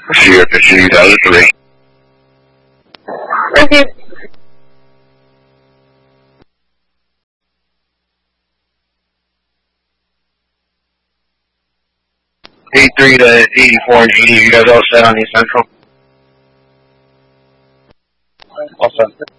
Sierra 2003. Okay. 83 to 84 and 80, you guys all set on East Central? All set.